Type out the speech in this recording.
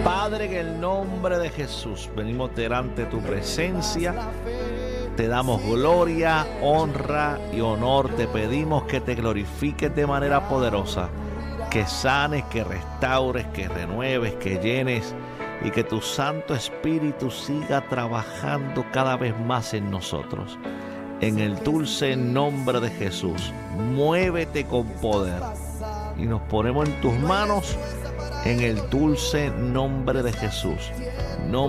Padre, en el nombre de Jesús, venimos delante de tu presencia. Te damos gloria, honra y honor. Te pedimos que te glorifiques de manera poderosa, que sanes, que restaures, que renueves, que llenes, y que tu Santo Espíritu siga trabajando cada vez más en nosotros. En el dulce nombre de Jesús, muévete con poder. Y nos ponemos en tus manos en el dulce nombre de Jesús.